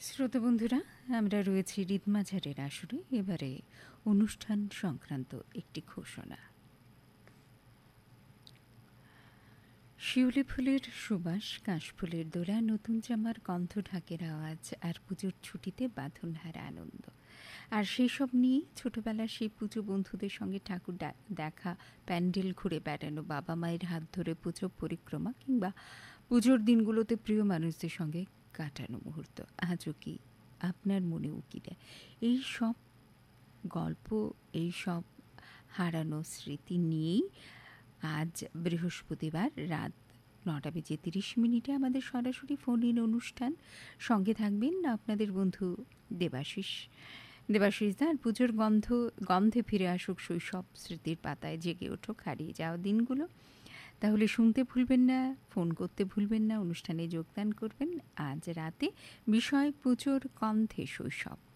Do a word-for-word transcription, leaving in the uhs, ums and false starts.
শ্রোতা বন্ধুরা, আমরা রয়েছি রিদমাঝারের আসরে। এবারে অনুষ্ঠান সংক্রান্ত একটি ঘোষণা। শিউলি ফুলের সুবাস, কাশফুলের দোলা, নতুন জামার গন্ধ, ঢাকের আওয়াজ আর পুজোর ছুটিতে বাঁধনহারা আনন্দ। আর সেই সব নিয়েই ছোটবেলার সেই পুজো বন্ধুদের সঙ্গে ঠাকুর দেখা, প্যান্ডেল ঘুরে বেড়ানো, বাবা মায়ের হাত ধরে পুজো পরিক্রমা কিংবা পুজোর দিনগুলোতে প্রিয় মানুষদের সঙ্গে কাটানো মুহূর্ত আজও কি আপনার মনে উকি দেয়? এই সব গল্প, এই সব হারানো স্মৃতি নিয়েই আজ বৃহস্পতিবার রাত নটা বেজে তিরিশ মিনিটে আমাদের সরাসরি ফোন ইন অনুষ্ঠান। সঙ্গে থাকবেন আপনাদের বন্ধু দেবাশিস দেবাশিস দা। আর পুজোর গন্ধ গন্ধে ফিরে আসুক শৈশব, স্মৃতির পাতায় জেগে ওঠুক হারিয়ে যাওয়া দিনগুলো। তাহলে শুনতে ভুলবেন না, ফোন করতে ভুলবেন না, অনুষ্ঠানে যোগদান করবেন। আজ রাতে বিষয় পুজোর গন্ধে শৈশব।